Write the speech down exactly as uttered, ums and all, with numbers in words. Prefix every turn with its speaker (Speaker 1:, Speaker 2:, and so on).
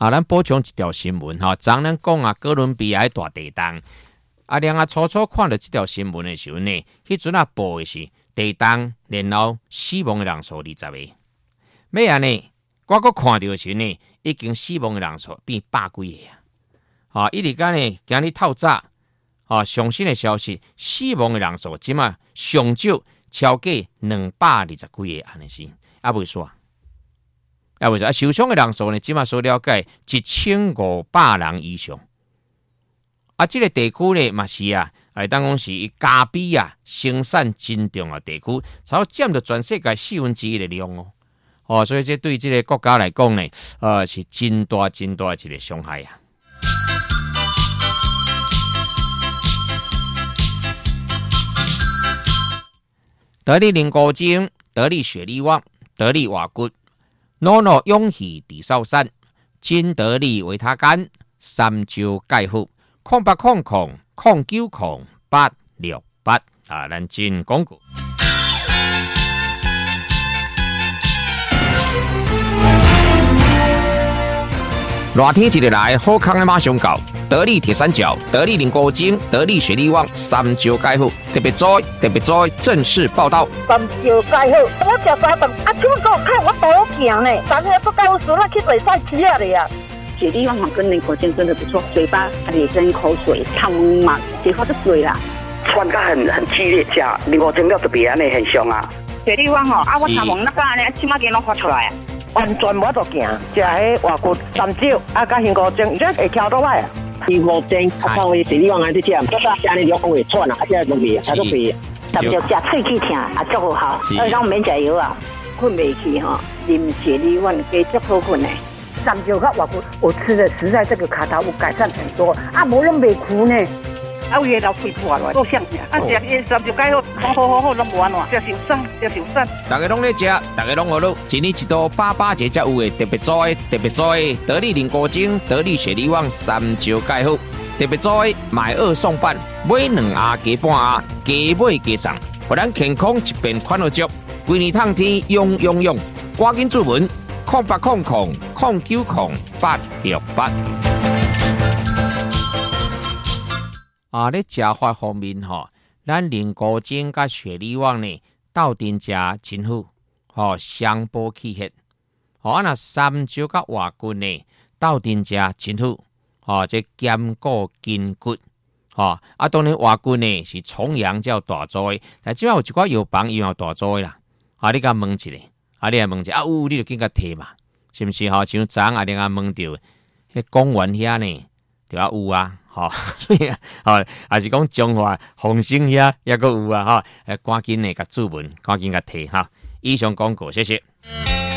Speaker 1: 啊，咱补充一条新闻哈，昨咱讲啊，哥伦比亚大地震，啊，两啊初初看到这条新闻的时候呢，迄阵啊报的是地震，然后死亡的人数二十个。尾啊呢，我搁看到的时候呢，已经死亡的人数变百几个啊！啊，一直间呢，今日透早啊，上新的消息，死亡的人数即嘛上少超过两百二十几个安尼是，啊未煞。啊，为啥受伤的人数呢？即马所了解一千五百人以上。啊，这个地区呢，嘛是啊，哎，当讲是咖啡啊生产真重的地区，差不多占着全世界四分之一的量哦。哦，所以这对这个国家来讲呢，呃，是真大真大的一个伤害啊。得力零高精、得力雪力旺、得力瓦骨。诺诺勇气地少山，金得利维他干，三焦钙护，空八空空空九空八六八啊，咱真广告。热天一日来，好康的马上到。得力铁三角、得力零高精、得力雪力旺、三焦钙护，特别在特别在正式报道。
Speaker 2: 三焦钙护，我食三顿，啊，怎么给我看我多行呢？咱那不高熟了，去嘴上吃了呀。
Speaker 3: 雪力旺跟零高精真的不错，嘴巴也跟口水烫嘛，结发的水啦，
Speaker 4: 喘得很很激烈，吃零高精料特别安尼很凶啊。
Speaker 3: 雪力旺吼，啊，我头毛那个安尼，起码给拢发出来啊。
Speaker 2: 完全无得行，食迄外骨三焦，啊，加杏高精，而且会挑倒来啊。
Speaker 5: 零高精，啊，靠伊雪力旺安尼食，这个安尼就会喘啊，啊，这个味啊，它都味。
Speaker 3: 咱就食喙齿疼，啊，足好，而且免食药啊，困袂去哈，啉雪力旺加足好困的。
Speaker 2: 三焦甲外骨，我吃的实在这个卡头有改善很多，啊，无拢袂苦呢。
Speaker 3: 啊，有个老肺破落，够香呀！啊，食伊三焦钙好，好好好，拢无安怎，食受伤，食受伤。
Speaker 1: 大家拢在食，大家拢学到，一年一度八八节才有的特别做的，特别做的得力零高精、得力雪力旺三焦钙好，特别做的买二送半，买两盒加半盒，加买加送，互咱健康一边款落足，规年通天用用用，赶紧注文，空八空空空九空八六八。啊，咧食法方面吼，咱零高精甲雪力旺呢，斗阵食真好，吼双补气血。吼啊，那三焦甲瓦骨呢，斗阵食真好，吼这兼顾筋骨。吼啊，当然瓦骨呢是重阳叫大做的，但即摆有一寡药房伊嘛大做的啦。啊，你甲问一下，啊你来问一下，啊有你就紧甲摕嘛，是毋是？吼，像昨下另外问到，迄公园遐呢，就啊有啊。吼，所以啊，吼，还是讲中华红星遐也个有啊，吼，诶，赶紧呢甲注文，赶紧甲摕哈。以上广告，谢谢。